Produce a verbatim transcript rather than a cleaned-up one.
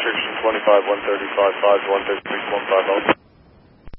restriction twenty-five, one thirty-five, five, one thirty-six, one five zero.